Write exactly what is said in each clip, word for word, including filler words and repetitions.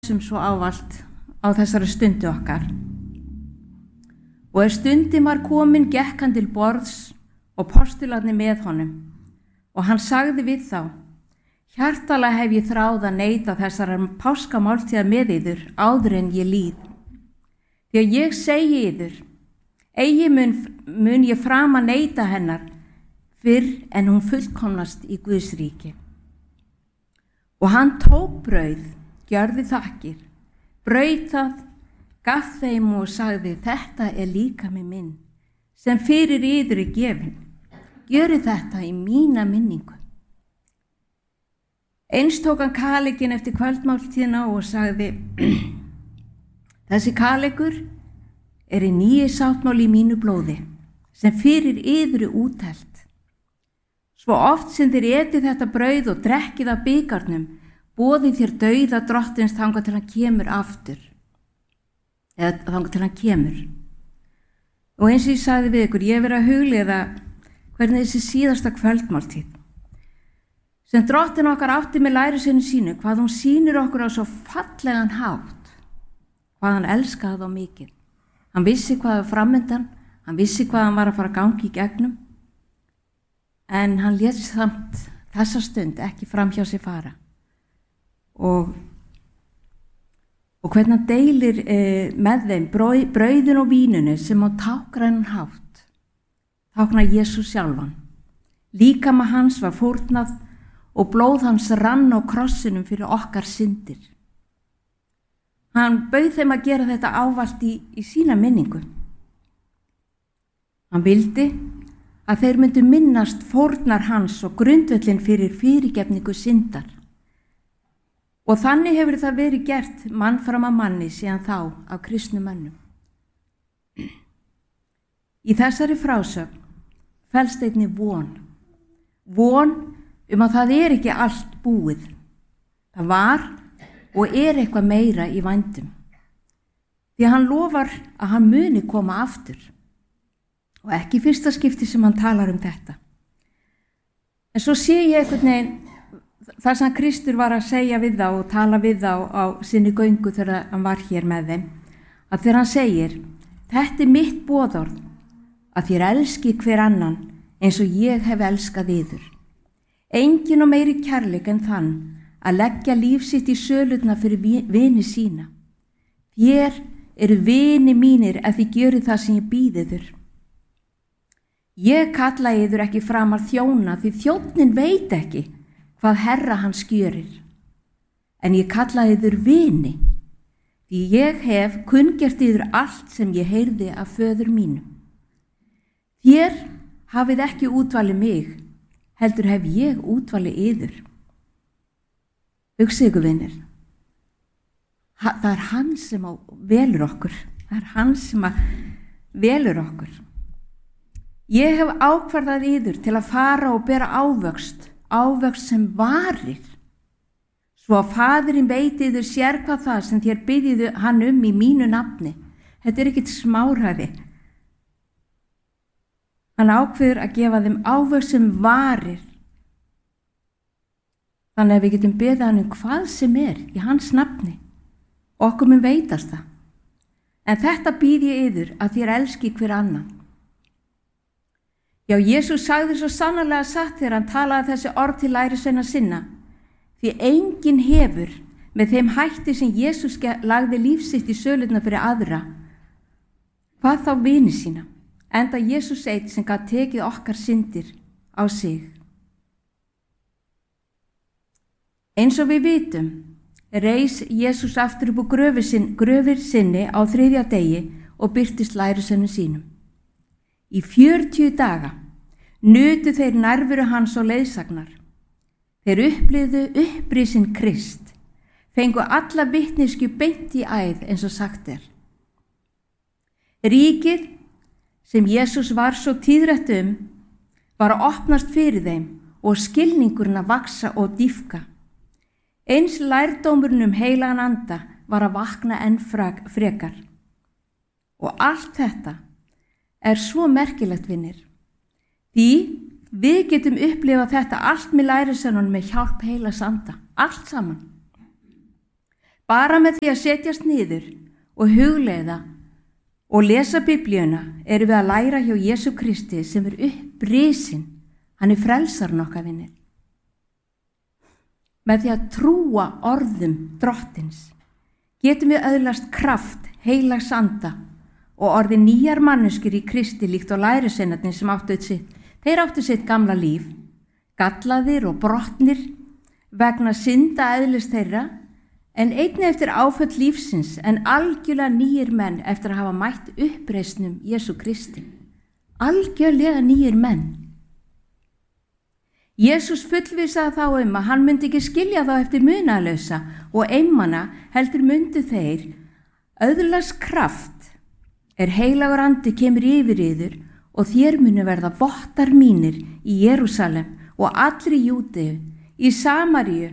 sem svo ávalt á þessari stundu okkar. Og er stundin var komin, gekk hann til borðs og postularnir með honum. Og hann sagði við þá: hjartalega hef ég þráð að neita þessar páskamáltíðar með yður áður en ég líð. Því að ég segi yður, eigi mun, mun ég fram að neita hennar fyrr en hún fullkomnast í Guðs ríki. Og hann tók brauð, gjörði þakkir, braut það, gaf þeim og sagði: þetta er líkami minn, sem fyrir yður er gefinn. Gjörið þetta í mína minningu. Eins tók hann kaleikin eftir kvöldmáltíðina og sagði: þessi kaleikur er í nýi sáttmáli í mínu blóði, sem fyrir yður er útelt. Svo oft sem þér etið þetta brauð og drekkið af bikarnum, boðið þér dauða drottins þangað til hann kemur aftur. Eða þangað til hann kemur. Og eins og ég sagði við ykkur, ég verið að hugleiða hvernig þessi síðasta kvöldmáltíð, sem drottin okkar átti með lærisveini sínu, hvað hún sýnir okkur á svo fallegan hátt, hvað hann elskaði þá mikið. Hann vissi hvað var framundan, hann vissi hvað hann var að fara að gangi í gegnum, en hann lét samt þessa stund ekki fram hjá sig fara. Og, og hvernig hann deilir eh, með þeim brauð, brauðin og vínunu sem á tákgrænan hátt, táknar Jesús sjálfan. Líkama hans var fórnað og blóð hans rann á krossinum fyrir okkar syndir. Hann bauð þeim að gera þetta ávallt í, í sína minningu. Hann vildi að þeir myndu minnast fórnar hans og grundvöllin fyrir fyrirgefningu syndar. Og þannig hefur það verið gert mann fram að manni síðan þá af kristnum mönnum. Í þessari frásögn felst einnig von. Von um að það er ekki allt búið. Það var og er eitthvað meira í vændum. Því að hann lofar að hann muni koma aftur. Og ekki fyrsta skipti sem hann talar um þetta. En svo sé ég einhvern veginn, þar sem Kristur var að segja við þá og tala við þá á sinni göngu þegar hann var hér með þeim, að þegar hann segir: þetta er mitt boðorð, að þér elski hver annan eins og ég hef elskað yður. Engin og meiri kærleik en þann að leggja líf sitt í sölutna fyrir vini sína. Þér eru vini mínir ef þið gjörið það sem ég býð yður. Ég kalla yður ekki framar þjóna, því þjónnin veit ekki hvað herra hans gjörir. En ég kalla yður vini, því ég hef kunngert yður allt sem ég heyrði af föður mínum. Þér hafið ekki útvalið mig, heldur hef ég útvalið yður. Hugsið ykkur, vinir. Það er hann sem velur okkur. Það er hann sem velur okkur. Ég hef ákvarðað yður til að fara og bera ávöxt, ávöxt sem varir, svo að faðirinn veiti yður sér hvað það sem þér byggiðu hann um í mínu nafni. Þetta er ekkert smáræði. Hann ákveður að gefa þeim ávöxt sem varir. Þannig að við getum beðið hann um hvað sem er í hans nafni. Okkur mun veitast það. En þetta býð ég yður að þér elski hver annan. Já, Jesús sagði svo sannarlega satt þegar hann talaði þessi orð til lærisveina sinna, því enginn hefur með þeim hætti sem Jesús lagði líf sitt í sölutna fyrir aðra, hvað þá vini sína, enda Jesús eitt sem gat tekið okkar syndir á sig. Eins og við vitum, reis Jesús aftur upp á gröfir sin, gröfir sinni á þriðja degi og birtist lærisveinum sínum. Í fjörutíu daga nutu þeir nærveru hans og leiðsagnar. Þeir upplifðu upprisinn Krist, fengu alla vitneskju beint í æð eins og sagt er. Ríkið sem Jesús var svo tíðrætt um var að opnast fyrir þeim og skilningurinn að vaksa og dýpka. Eins lærdómurinn um heilagan anda var að vakna enn frekar. Og allt þetta er svo merkilegt, vinir. Því við getum upplifað þetta allt með lærisveinunum með hjálp heilags anda, allt saman. Bara með því að setjast niður og hugleiða og lesa Biblíuna erum við að læra hjá Jesú Kristi sem er upprisinn. Hann er frelsarinn okkar, vinir. Með því að trúa orðum drottins getum við öðlast kraft heilags anda og orðið nýjar manneskjur í Kristi líkt og lærisveinarnir sem áttu sitt. Þeir áttu sitt gamla líf, gallaðir og brotnir vegna synda eðlis þeirra, en einnig eftir áföll lífsins, en algjörlega nýjir menn eftir að hafa mætt uppreisnum Jesú Kristi. Algjörlega nýjir menn. Jesús fullvisaði þá um að hann myndi ekki skilja þá eftir munaðarlausa og einmana heldur myndu þeir öðlast kraft er heilagur andi kemur yfir yður og þér munu verða vottar mínir í Jerúsalem og allri Júdeu, í Samaríu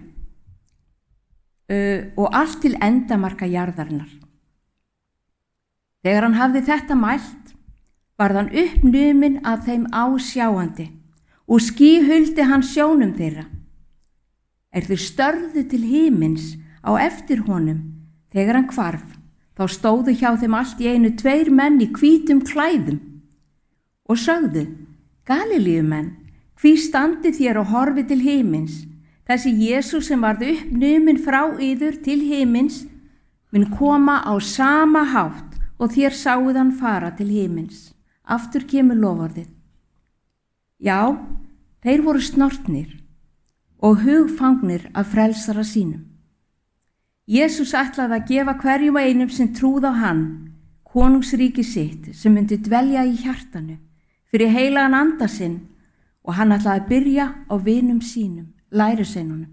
uh, og allt til endamarka jarðarinnar. Þegar hann hafði þetta mælt, varð hann uppnuminn af þeim ásjáandi og ský huldi hann sjónum þeirra. Er þeir störðu til himins á eftir honum þegar hann hvarf, þá stóðu hjá þeim allt í einu tveir menn í hvítum klæðum og sögðu: Galilíumenn, hví standið þér og horfið til himins? Þessi Jesús sem varð uppnuminn frá yður til himins mun koma á sama hátt og þér sáuð hann fara til himins. Aftur kemur loforðið. Já, þeir voru snortnir og hugfangnir af frelsara sínum. Jesús ætlaði að gefa hverjum og einum sem trúð á hann konungsríki sitt sem myndi dvelja í hjartanu fyrir heilagan anda sinn og hann ætlaði að byrja á vinum sínum, lærisveinunum.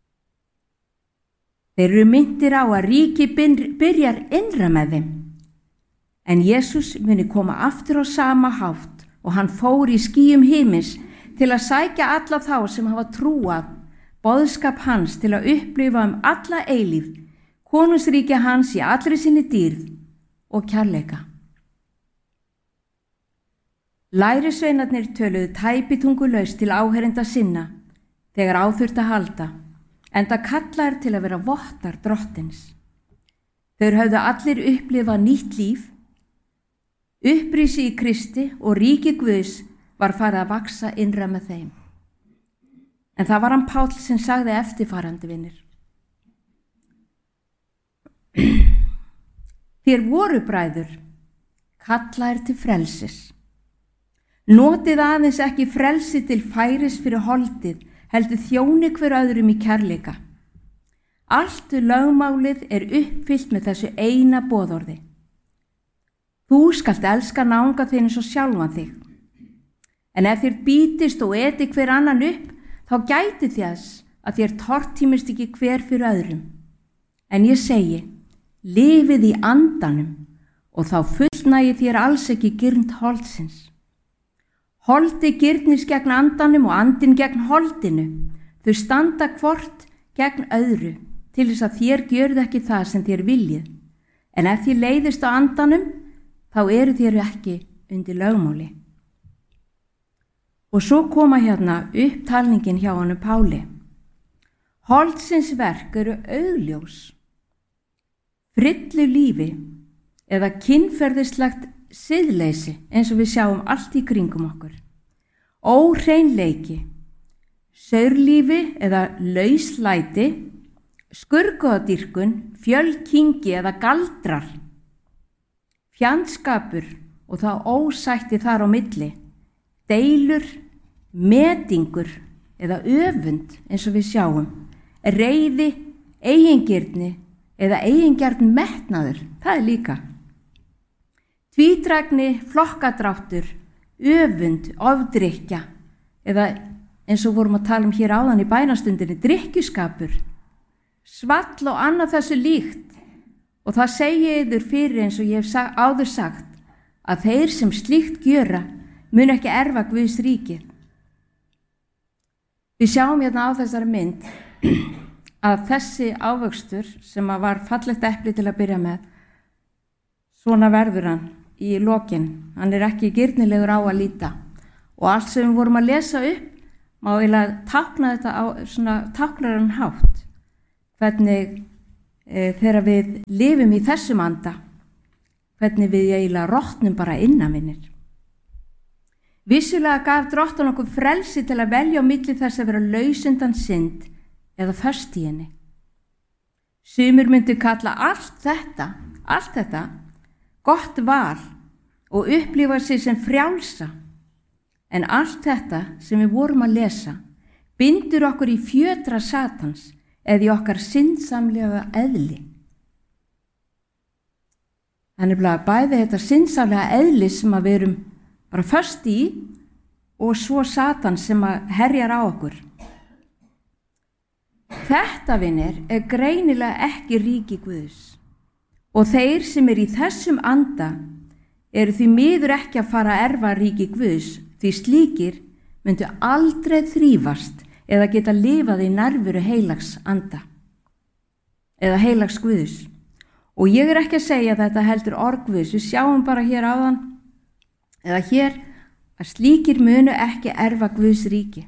Þeir eru myndir á að ríki byrjar innra með þeim, en Jesús muni koma aftur á sama hátt og hann fór í skýjum himins til að sækja alla þá sem hafa trúað boðskap hans til að upplifa um alla eilífð, konungsríkja hans í allri sinni dýrð og kærleika. Lærisveinarnir töluðu tæpitungulaust til áheyrenda sinna þegar á þurfti að halda, enda kallaðir til að vera vottar drottins. Þeir höfðu allir upplifað nýtt líf, upprisi í Kristi og ríki Guðs var farið að vaksa innra með þeim. En það var hann Páll sem sagði eftirfarandi, vinir. Þér voru bræður, kallaðir til frelsis. Notið aðeins ekki frelsi til færis fyrir holdið, heldur þjóni hver öðrum í kærleika. Allt lögmálið er uppfyllt með þessu eina boðorði. Þú skalt elska náunga þinn eins og sjálfan þig. En ef þér bítist og eti hver annan upp, þá gæti þess að þér tortímist ekki hver fyrir öðrum. En ég segi, lifið í andanum og þá fullnægi þér alls ekki girnd holdsins. Holdi girnist gegn andanum og andin gegn holdinu. Þau standa hvort gegn öðru til þess að þér gjörðu ekki það sem þér viljið. En ef þér leiðist á andanum, þá eru þér ekki undir lögmáli. Og svo koma hérna upptalningin hjá honum Páli. Holdsins verk eru augljós. Frillu lífi eða kynferðislegt siðleysi eins og við sjáum allt í kringum okkur. Óhreinleiki, saurlífi eða lauslæti, skurgoðadýrkun, fjölkingi eða galdrar, fjandskapur og það ósætti þar á milli, deilur, metingur eða öfund eins og við sjáum, reiði, eigingirni eða eigingjarn metnaður, það er líka. Tvítrægni, flokkadráttur, öfund, ofdrykkja eða eins og vorum að tala um hér áðan í bænastundinni, drykkjuskapur, svall og annað þessu líkt. Og það segi yður fyrir eins og ég hef áður sagt að þeir sem slíkt gjöra mun ekki erfa Guðs ríkið. Við sjáum hérna á þessari mynd að þessi ávöxtur sem var fallegt epli til að byrja með, svona verður hann í lokin. Hann er ekki girnilegur á að líta. Og allt sem við vorum að lesa upp má eiginlega tákna þetta á svona táknaran hátt. Hvernig e, þegar við lifum í þessum anda, hvernig við eiginlega rotnum bara innanvinnir. Vissulega gaf Drottinn okkur frelsi til að velja á milli þess að vera laus undan synd eða föst í henni. Sumir myndu kalla allt þetta, allt þetta gott val og upplifa sig sem frjálsa, en allt þetta sem við vorum að lesa bindur okkur í fjötra Satans eða í okkar syndsamlega eðli. Þannig að bæði þetta syndsamlega eðli sem að við erum bara föst í og svo Satan sem að herjar á okkur. Þetta, vinir, er greinilega ekki ríki Guðs og þeir sem er í þessum anda eru því miður ekki að fara að erfa ríki Guðs, því slíkir myndu aldrei þrífast eða geta lifað í nærveru heilags anda eða heilags Guðs. Og ég er ekki að segja að þetta heldur orð Guðs, við sjáum bara hér áðan eða hér að slíkir munu ekki erfa Guðs ríki.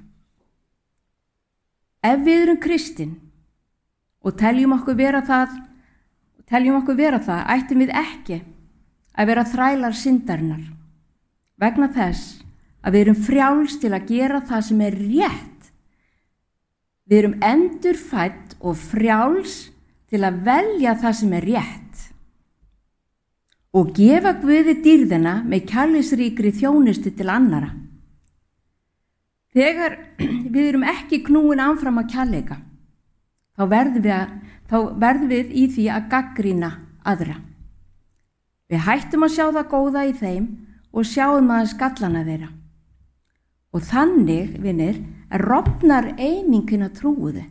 Ef við erum kristin og teljum okkur vera það, teljum okkur vera það, ættum við ekki að vera þrælar syndarinnar, vegna þess að við erum frjáls til að gera það sem er rétt. Við erum endurfædd og frjáls til að velja það sem er rétt og gefa Guði dýrðina með kærleiksríkri þjónustu til annara. Þegar við erum ekki knúin áfram að kærleika, þá verðum við, að, þá verðum við í því að gagnrýna aðra. Við hættum að sjá það góða í þeim og sjáum aðeins gallana þeirra. Og þannig, vinir, er rofnar einingin að trúuði.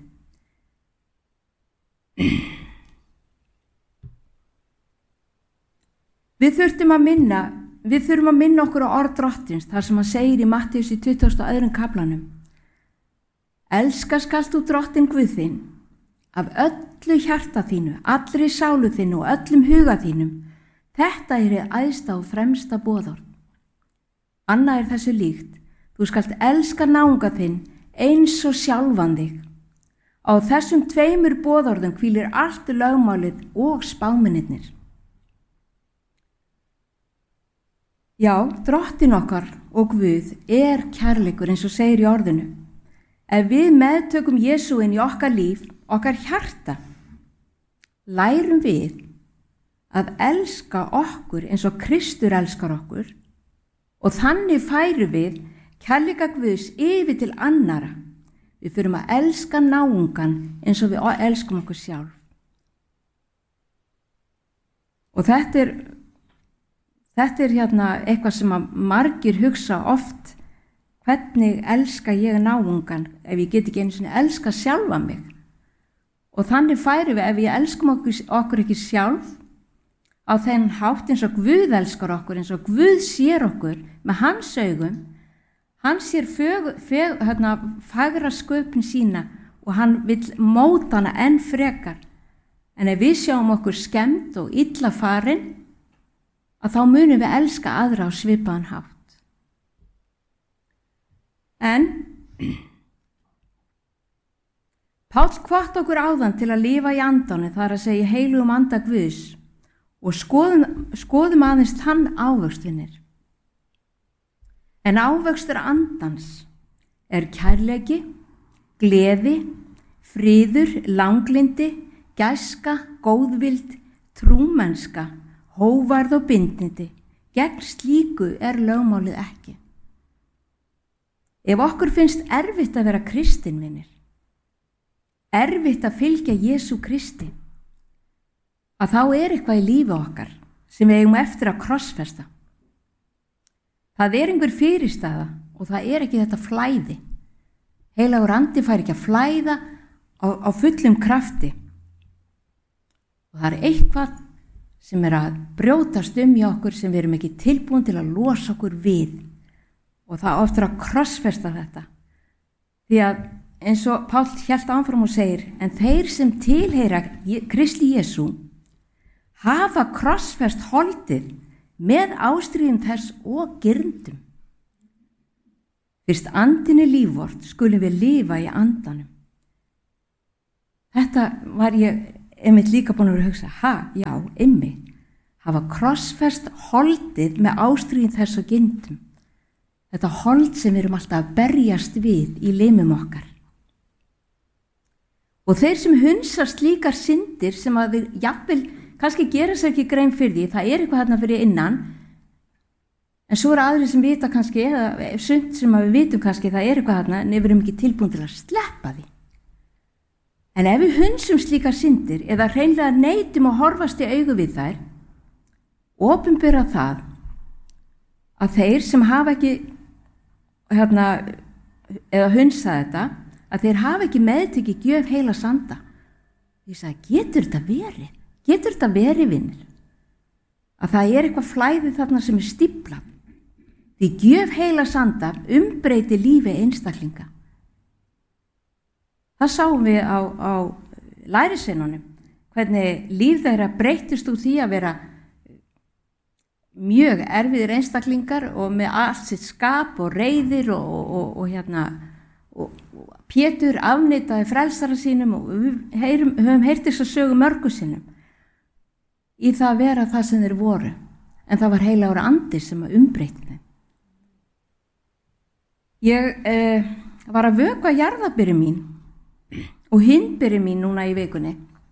Við þurfum að minna, við þurfum að minna okkur á orð Drottins, þar sem hann segir í Mattheus í tuttugasta og öðrum kaflanum: Elska skalt þú Drottinn Guð þinn af öllu hjarta þínu, allri sálu þínu og öllum huga þínum. Þetta er hið æðsta og fremsta boðorð. Annað er þessu líkt: þú skalt elska náunga þinn eins og sjálfan þig. Á þessum tveimur boðorðum hvílir allt lögmálið og spámennirnir. Já, Drottinn okkar og Guð er kærleikur eins og segir í orðinu. Ef við meðtökum Jesú inn í okkar líf, okkar hjarta, lærum við að elska okkur eins og Kristur elskar okkur og þannig færum við kærleika Guðs yfir til annara. Við fyrum að elska náungan eins og við elskum okkur sjálf. Og þetta er Þetta er hérna eitthvað sem að margir hugsa oft: hvernig elska ég náungan ef ég get ekki einu sinni elska sjálfa mig? Og þannig færum við, ef við elskum okkur, okkur ekki sjálf á þennan hátt eins og Guð elskar okkur, eins og Guð sér okkur með hans augum, hann sér fög, fög, hérna, fagra sköpun sína og hann vill móta hana enn frekar. En ef við sjáum okkur skemmt og illa farin, að þá munum við elska aðra á svipaðan hátt. En Páll hvatti okkur áðan til að lifa í andanum, það er að segja heilugum anda Guðs, og skoðum, skoðum aðeins þann ávöxtunir. En ávöxtur andans er kærleiki, gleði, friður, langlindi, gæska, góðvild, trúmennska, hóvarð og bindindi. Gegn slíku er lögmálið ekki. Ef okkur finnst erfitt að vera kristinvinir, erfitt að fylgja Jesú Kristi, að þá er eitthvað í lífi okkar sem við eigum eftir að krossfesta. Það er einhver fyrirstaða og það er ekki þetta flæði. Heilagur andi fær ekki að flæða á, á fullum krafti. Og það er eitthvað sem er að brjótast um í okkur sem við erum ekki tilbúin til að losa okkur við. Og það oftar að krossfesta þetta. Því að eins og Páll hélt áfram og segir: en þeir sem tilheyra Kristi Jesú hafa krossfest holdið með ástríðum þess og girndum. Fyrst andinni lífvort skulum við lifa í andanum. Þetta var ég einmitt líka búin að vera að hugsa, ha, já, einmitt, hafa krossfest holdið með ástríðin þess og gindum. Þetta hold sem við erum alltaf að berjast við í limum okkar. Og þeir sem hunsa slíkar syndir sem að þeir jafnvel kannski gera sér ekki grein fyrir því, það er eitthvað þarna fyrir innan, en svo eru aðrir sem vita kannski, eða sund sem að við vitum kannski, það er eitthvað þarna, en við erum ekki tilbúin til að sleppa því. En ef við hunsum slíkar syndir, eða hreinlega neitum að horfast í augu við þær, opinbera það að þeir sem hafa ekki, hérna, eða hunsa þetta, að þeir hafa ekki meðtekið gjöf heila sanda. Ég sagði, getur þetta verið? Getur þetta verið, vinir? Að það er eitthvað flæði þarna sem er stíflað. Því gjöf heila sanda umbreyti lífi einstaklinga. Það sáum við á, á lærisveinunum, hvernig líf þeirra breytist úr því að vera mjög erfiðir einstaklingar og með allt sitt skap og reiðir og, og, og, og hérna og, og Pétur afneitaði frelsara sínum og við heyrum, höfum heyrt þess að sögu mörgu sinnum í það að vera það sem þeir voru, en það var heilagur andi sem að umbreyta þeim. Ég eh, var að vökva jarðabyrði mín og hindbyrði mín núna í vikunni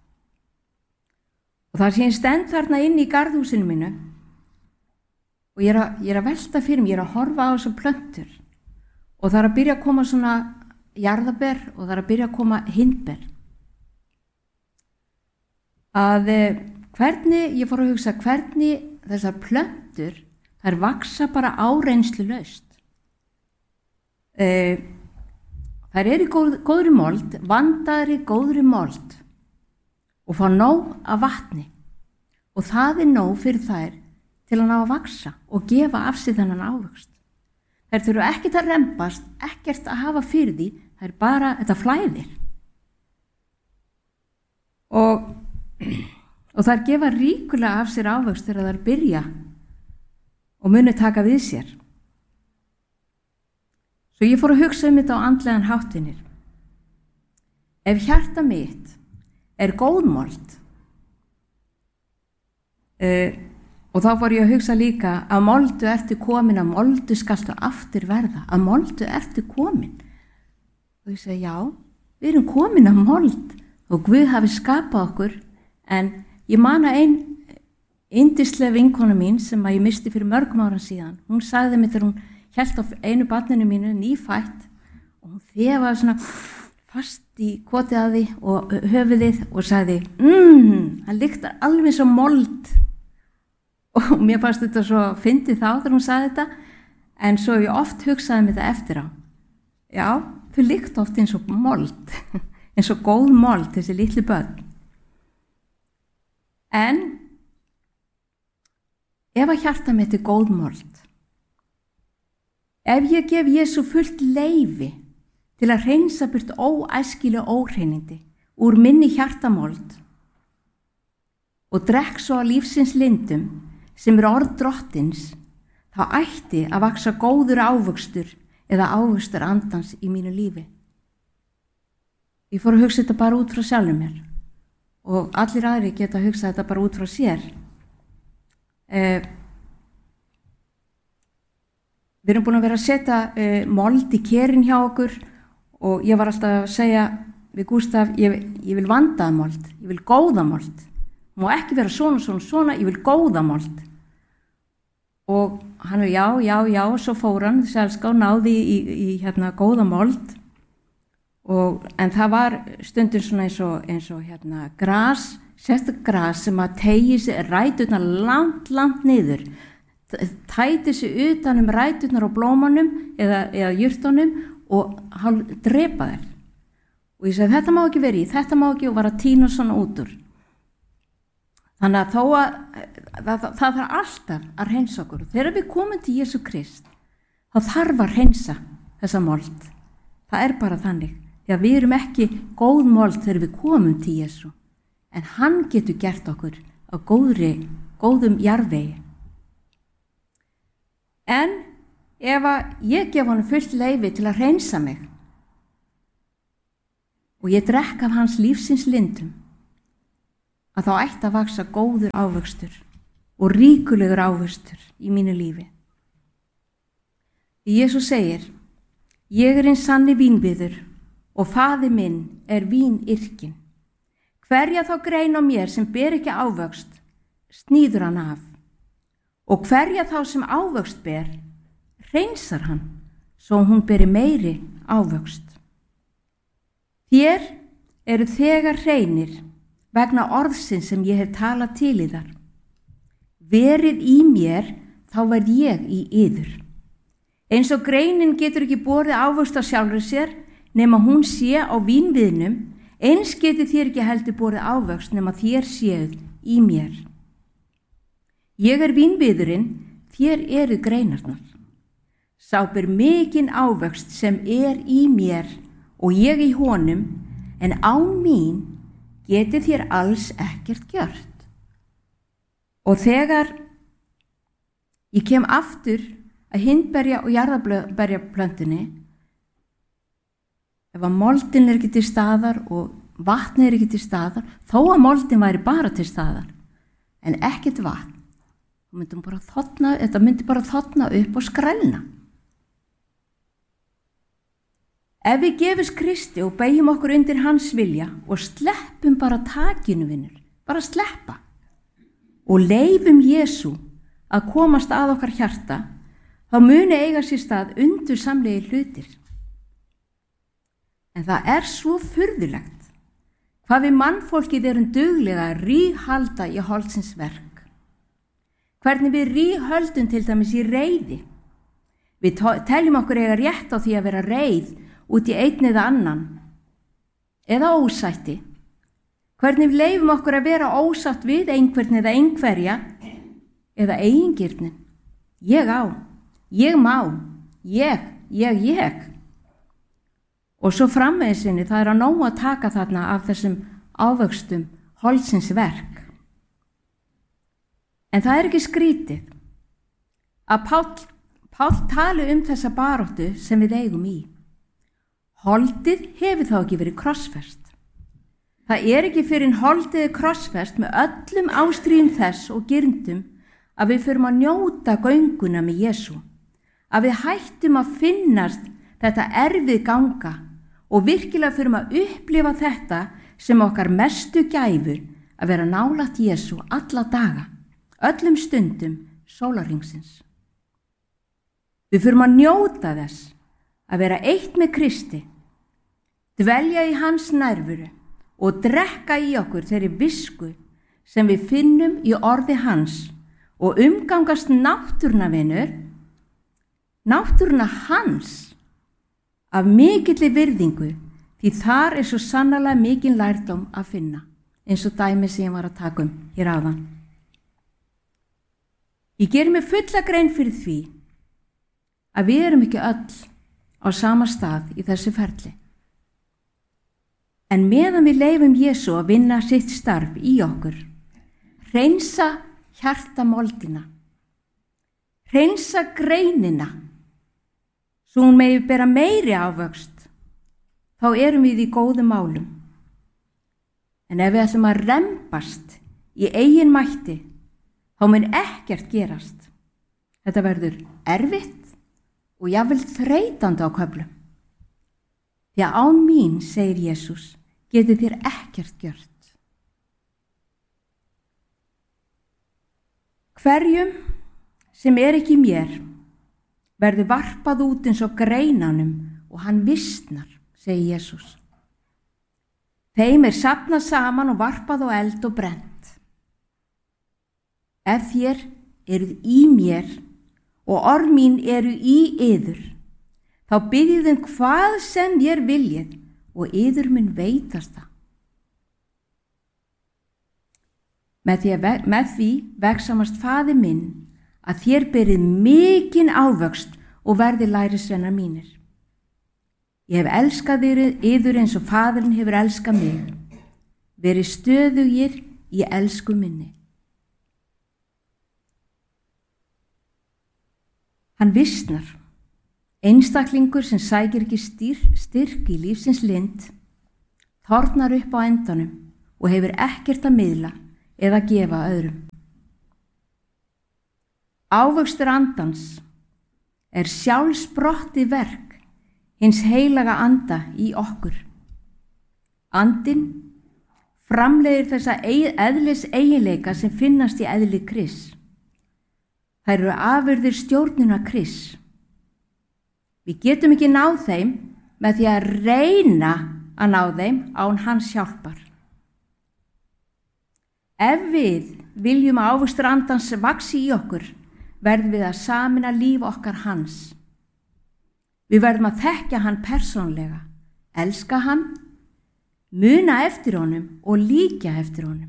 og þar sem ég stend þarna inn í garðhúsinu mínu og ég er, að, ég er að velta fyrir mig, ég er að horfa á þessum plöntur og það er að byrja að koma svona jarðaber og það er að byrja að koma hindber. Að eh, hvernig, ég fór að hugsa hvernig þessar plöntur, þær vaksa bara áreynslulaust. Eh, þær eru í góð, góðri mold, vandaðri góðri mold og fá nóg af vatni og það er nóg fyrir þær til að ná að vaksa og gefa af sig þennan ávöxt. Þær þurfa ekkert að rembast, ekkert að hafa fyrir því, það er bara, þetta flæðir. Og, og þær gefa ríkulega af sér ávöxt þegar þær byrja og muni taka við sér. Svo ég fór að hugsa um þetta á andlegan háttvinir. Ef hjarta mitt er góðmold, uh, og þá fór ég að hugsa líka að moldu ertu komin, að moldu skaltu aftur verða, að moldu ertu komin. Og ég segi, já, við erum komin að mold og Guð hafi skapað okkur, en ég man að ein yndisleg vinkona mín sem að ég misti fyrir mörgum ára síðan, hún sagði mér þegar hún hélt á einu barninu mínu nýfætt og hún þefaði svona fast í kotið að því og höfuðið og sagði, mmm, hann lyktar alveg svo mold. Og mér fannst þetta svo fyndið þá þegar hún sagði þetta, en svo ég oft hugsaði mér þetta eftir á. Já, þau líkt oft eins og mold, eins og góð mold, þessi litli börn. En ef að hjarta mitt er góð mold, ef ég gef Jesú fullt leyfi til að hreinsa burt óæskileg óhreinindi úr minni hjartamold og drekk svo að lífsins lindum sem er orð drottins, þá ætti að vaksa góður ávöxtur eða ávöxtur andans í mínu lífi. Ég fór að hugsa þetta bara út frá sjálfum mér og allir aðri geta að hugsa þetta bara út frá sér. Eh, við erum búin að vera að setja eh, mold í kerin hjá okkur og ég var alltaf að segja við Gústaf, ég, ég vil vandaða mold, ég vil góða mold. Má ekki vera svona, svona, svona, ég vil góða mold. Og hann er já, já, já, og svo fór hann, þessi elska og náði í, í, í hérna góða mold. Og, en það var stundum svona eins og, eins og hérna gras, sérstök gras sem að tegi sig ræturnar langt, langt niður. Tæti sig utan um ræturnar á blómanum eða, eða jurtunum og hann drepa þær. Og ég segi, þetta má ekki vera í, þetta má ekki og var að tína svona út úr. Þannig að þó að það, það, það þarf alltaf að hreinsa okkur. Þegar við komum til Jesú Krist, þá þarf að hreinsa þessa mold. Það er bara þannig. Því að við erum ekki góð mold þegar við komum til Jesú. En hann getur gert okkur á góðri, góðum jarðvegi. En ef að ég gef honum fullt leyfi til að hreinsa mig og ég drekk af hans lífsins lindum, að þá ætti að vaksa góður ávöxtur og ríkulegur ávöxtur í mínu lífi. Því Jesús segir, ég er hinn sanni vínviður og faðir minn er vínyrkinn. Hverja þá grein á mér sem ber ekki ávöxt, sníður hann af. Og hverja þá sem ávöxt ber, hreinsar hann, svo hún beri meiri ávöxt. Þér eru þegar hreinir vegna orðsins sem ég hef talað til yðar. Verið í mér, þá verð ég í yður. Eins og greinin getur ekki borið ávöxt á sjálfri sér, nema hún sé á vínviðnum, eins getur þér ekki heldur borið ávöxt nema þér séuð í mér. Ég er vínviðurinn, þér eru greinarnar. Sá ber mikinn ávöxt sem er í mér og ég í honum, en án mín geti þér alls ekkert gjört. Og þegar ég kem aftur að hindberja og jarðarberja plöntunni, ef að moldin er ekki til staðar og vatn er ekki til staðar, þó að moldin væri bara til staðar, en ekkert vatn, myndi bara þotna, þetta myndi bara þotna upp og skrælna. Ef við gefumst Kristi og beigjum okkur undir hans vilja og sleppum bara takinu, vinnur, bara sleppa, og leifum Jesú að komast að okkar hjarta, þá muni eiga sér stað undursamlegir hlutir. En það er svo furðulegt hvað við mannfólkið erum duglega að ríghalda í holdsins verk. Hvernig við ríghöldum til dæmis í reiði. Við teljum okkur eiga rétt á því að vera reið út í einn eða annan, eða ósætti. Hvernig við leifum okkur að vera ósátt við einhvern eða einhverja, eða eigingirnin. Ég á, ég má, ég, ég, ég. Og svo framvegsinni, það er að nóg að taka þarna af þessum ávöxtum holdsins verk. En það er ekki skrítið að Páll, Páll tali um þessa baráttu sem við eigum í. Holdið hefur þá ekki verið krossfest. Það er ekki fyrir en holdið er krossfest með öllum ástríðum þess og girndum að við förum að njóta gönguna með Jesú, að við hættum að finnast þetta erfið ganga og virkilega förum að upplifa þetta sem okkar mestu gæfu, að vera nálægt Jesú alla daga, öllum stundum sólarringsins. Við förum að njóta þess að vera eitt með Kristi, dvelja í hans nærveru og drekka í okkur þeirri visku sem við finnum í orði hans og umgangast náttúruna, vinur, náttúruna hans af mikilli virðingu, því þar er svo sannarlega mikinn lærdóm að finna, eins og dæmi sem ég var að taka um hér áðan. Ég ger mér fulla grein fyrir því að við erum ekki öll á sama stað í þessu ferli. En meðan við leifum Jesú að vinna sitt starf í okkur, hreinsa hjartamoldina, hreinsa greinina, svo hún megi bera meiri ávöxt, þá erum við í góðum málum. En ef við ætlum að rembast í eigin mætti, þá mun ekkert gerast. Þetta verður erfitt og jafnvel þreytandi á köflum. Því að án mín, segir Jesús, getið þér ekkert gjört. Hverjum sem er ekki mér verður varpað út eins og greinanum og hann vissnar, segir Jesús. Þeim er safnað saman og varpað á eld og brennt. Ef þér eruð í mér og orð mín eru í yður, þá biðjið um hvað sem þér viljið og yður mun veitast það. Með því, ve- með því vegsamast faðir minn að þér berið mikinn ávöxt og verði lærisveinar mínir. Ég hef elskað yður eins og faðirinn hefur elskað mig. Verið stöðugir í elsku minni. Hann vissnar, einstaklingur sem sækir ekki styr, styrk í lífsins lind, þornar upp á endanum og hefur ekkert að miðla eða gefa öðrum. Ávöxtur andans er sjálfsprottið verk hins heilaga anda í okkur. Andinn framleiðir þessa eðlis eiginleika sem finnast í eðli Krists. Þær eru afurðir stjórnunar Krists. Við getum ekki náð þeim með því að reyna að ná þeim án hans hjálpar. Ef við viljum að ávöxtur andans vaxi í okkur, verðum við að sameina líf okkar hans. Við verðum að þekkja hann persónlega, elska hann, muna eftir honum og líkja eftir honum.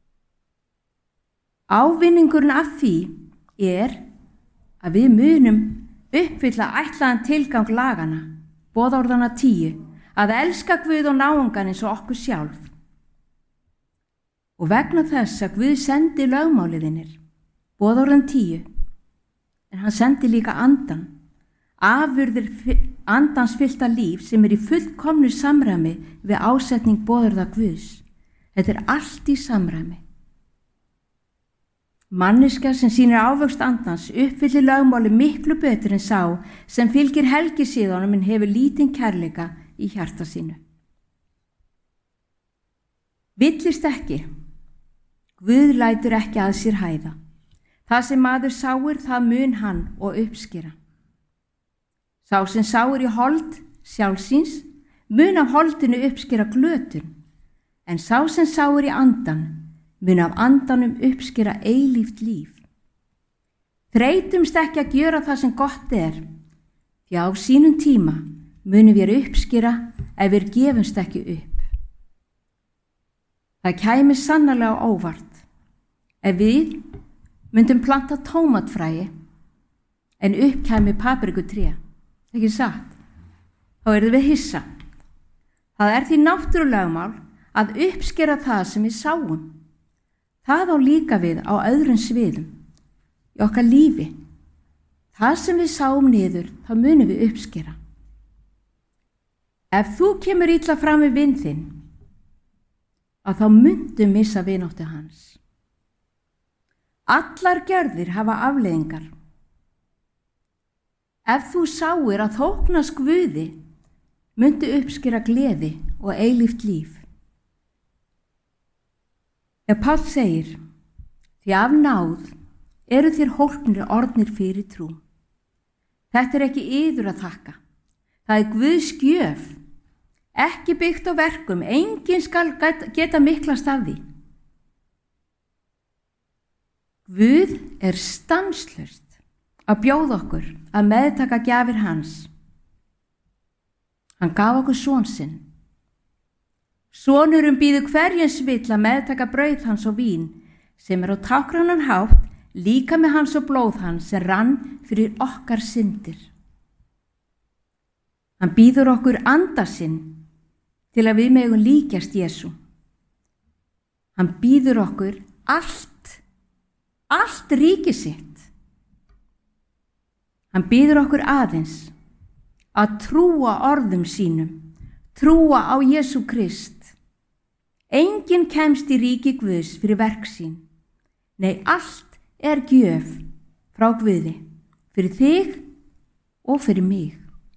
Ávinningurinn af því er að við munum uppfylla ætlaðan tilgang lagana, boðorðana tíu, að elska Guð og náungan eins og okkur sjálf. Og vegna þess að Guð sendi lögmáliðinir, boðorðan tíu, en hann sendi líka andan, afurðir andans fyllta líf sem er í fullkomnu samræmi við ásetning boðorða Guðs. Þetta er allt í samræmi. Manneskja sem sýnir ávöxt andans uppfyllir lögmáli miklu betur en sá sem fylgir helgisíðunum en hefur lítinn kærleika í hjarta sínu. Villist ekki. Guð lætur ekki að sér hæða. Það sem maður sáir, það mun hann og uppskera. Sá sem sáir í hold sjálfsins mun af holdinu uppskera glötun, en sá sem sáir í andan mun af andanum uppskera eilíft líf. Þreytumst ekki að gjöra það sem gott er, því á sínum tíma munum við uppskera ef við gefumst ekki upp. Það kæmi sannarlega óvart ef við myndum planta tómatfræi en upp kæmi paprikutré, ekki satt? Þá erum við hissa. Það er því náttúrulögmál að uppskera það sem við sáum. Það á líka við á öðrum sviðum, í okkar lífi. Það sem við sáum niður, það munum við uppskera. Ef þú kemur illa fram við vin þinn, að þá mundu missa vináttu hans. Allar gjörðir hafa afleiðingar. Ef þú sáir að þóknast Guði, mundu uppskera gleði og eilíft líf. Ef Páll segir, því af náð eru þér hólpnir orðnir fyrir trú. Þetta er ekki yður að þakka. Það er Guðs gjöf, ekki byggt á verkum, enginn skal geta miklast af því. Guð er stanslaust að bjóða okkur að meðtaka gjafir hans. Hann gaf okkur son sinn. Sonurum býður hverjens vill að meðtaka brauð hans og vín, sem er á táknrænan hátt líka með hans og blóð hans sem rann fyrir okkar syndir. Hann býður okkur anda sinn til að við megum líkjast Jesú. Hann býður okkur allt, allt ríki sitt. Hann býður okkur aðeins að trúa orðum sínum, trúa á Jesú Krist. Enginn kemst í ríki Guðs fyrir verk sín. Nei, allt er gjöf frá Guði, fyrir þig og fyrir mig.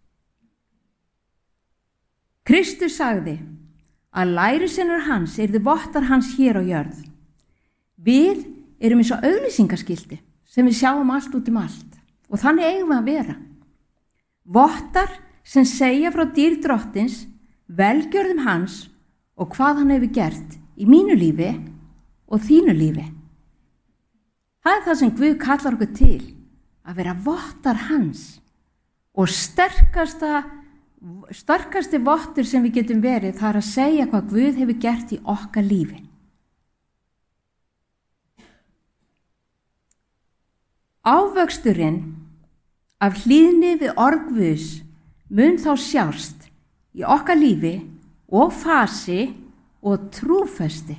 Kristus sagði að lærisveinar hans yrðu vottar hans hér á jörð. Við erum eins og auglýsingaskilti sem við sjáum allt út um allt og þannig eigum við að vera. Vottar sem segja frá dýrð Drottins, velgjörðum hans og hvað hann hefur gert í mínu lífi og þínu lífi. Það er það sem Guð kallar okkur til, að vera vottar hans og sterkasta, sterkasti vottur sem við getum verið, það er að segja hvað Guð hefur gert í okkar lífi. Ávöxturinn af hlýðni við orð Guðs mun þá sjást í okkar lífi og fasi og trúfesti.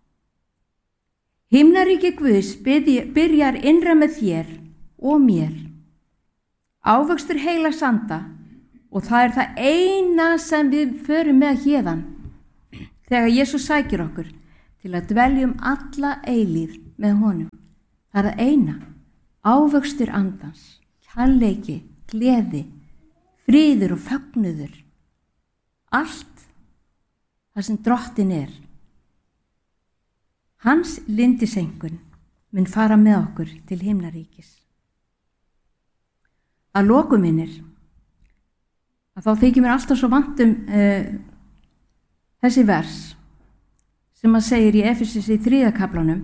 Himnaríki Guðs byrjar innra með þér og mér. Ávöxtur heilags anda og það er það eina sem við förum með héðan þegar Jesús sækir okkur. til að dveljum alla eilíð með honum. Það er að eina, ávöxtur andans, kærleiki, gleði, friður og fögnuður. Allt það sem drottin er. Hans lindisengun mun fara með okkur til himnaríkis. Að lokum minnir, að þá þykir mér alltaf svo vant um uh, þessi vers sem að segir í Efesus í þriðja kaflanum: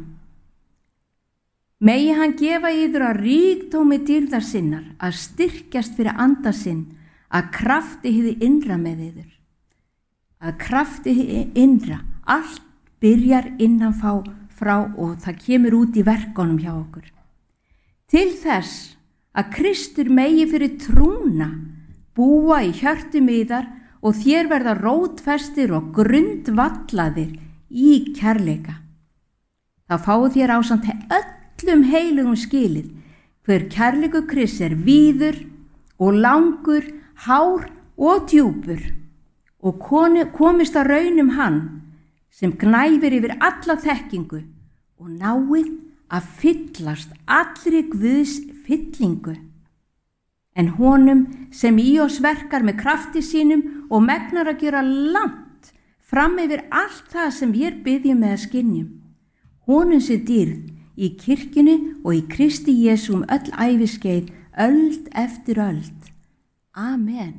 Megi hann gefa yður að ríkdómi dýrðar sinnar að styrkjast fyrir anda sinn, að krafti hið innra með yður. Að krafti hið innra, allt byrjar innan fá, frá og það kemur út í verkunum hjá okkur. Til þess að Kristur megi fyrir trúna búa í hjörtum yðar og þér verða rótfestir og grundvallaðir í kærleika. Þá fáið þér ásamt öllum heilugum skilið hver kærleikur Krists er víður og langur, hár og djúpur, og komist að raunum hann sem gnæfir yfir alla þekkingu og náið að fyllast allri Guðs fyllingu. En honum sem í oss verkar með krafti sínum og megnar að gera langt fram yfir allt það sem við biðjum eða skynjum. Honum sé dýrð í kirkjunni og í Kristi Jesú um öll æviskeið, öld eftir öld. Amen.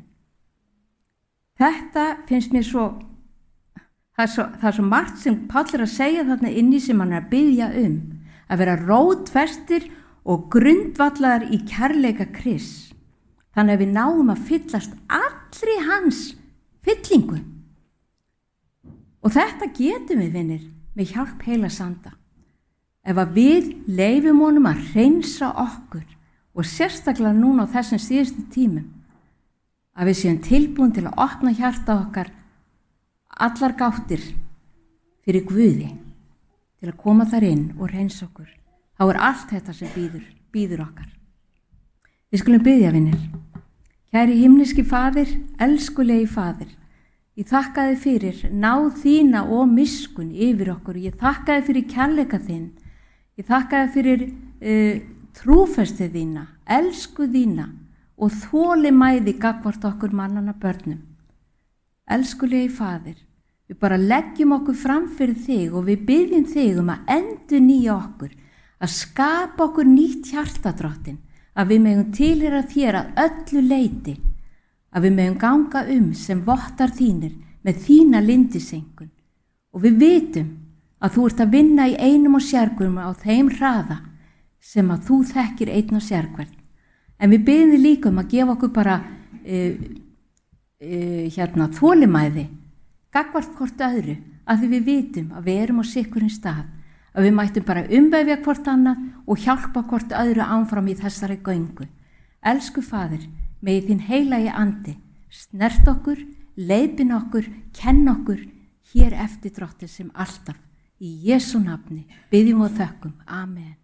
Þetta finnst mér svo, það er svo, það er svo margt sem Páll er að segja þarna inni sem hann er að biðja um, að vera rótfestir og grundvallaðar í kærleika Krists. Þannig að við náum að fyllast allri hans fyllingu. Og þetta getum við, vinir, með hjálp Heilags Anda. Ef að við leyfum honum að hreinsa okkur, og sérstaklega núna á þessum síðustu tímum, að við séum tilbúin til að opna hjarta okkar allar gáttir fyrir Guði, til að koma þar inn og hreinsa okkur, þá er allt þetta sem býður, býður okkar. Við skulum biðja, vinir. Kæri himneski Faðir, elskulegi Faðir, ég þakka þér fyrir náð þína og miskun yfir okkur. Ég þakka þér fyrir kærleika þinn. Ég þakka þér fyrir uh, trúfestu þína, elsku þína og þolinmæði gagnvart okkur mannanna börnum. Elskulegi Faðir, við bara leggjum okkur fram fyrir þig og við biðjum þig um að endurnýja okkur, að skapa okkur nýtt hjartadrottin, að við megum tilheyra þér að öllu leyti, að við megum ganga um sem vottar þínir með þína lindisengun. Og við vitum að þú ert að vinna í einum og sérhverjum á þeim hraða sem að þú þekkir einn og sérhvern. En við biðjum þig líka um að gefa okkur bara uh, uh, hérna, þolinmæði, gagnvart hvort öðru, að því við vitum að við erum á sikkurinn stað, að við mættum bara umvefja hvort annað og hjálpa hvort öðru áfram í þessari göngu. Elsku Faðir, megi þín heilagi andi snert okkur, leiðbin okkur, kenn okkur hér eftir drottin sem alltaf. Í Jesú nafni biðjum og þökkum. Amen.